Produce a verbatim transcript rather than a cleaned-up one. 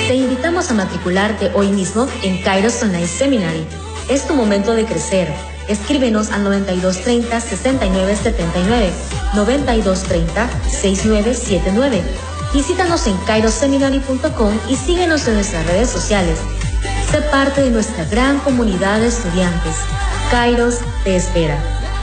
Te invitamos a matricularte hoy mismo en Kairos Online Seminary. Es tu momento de crecer. Escríbenos al noventa y dos treinta, sesenta y nueve setenta y nueve, noventa y dos treinta, sesenta y nueve setenta y nueve. Visítanos en kairos seminary punto com y síguenos en nuestras redes sociales. Sé parte de nuestra gran comunidad de estudiantes. Kairos te espera.